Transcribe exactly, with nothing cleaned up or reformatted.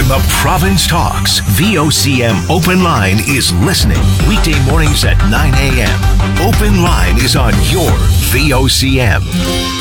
the province talks, V O C M Open Line is listening. Weekday mornings at nine a.m. Open Line is on your V O C M.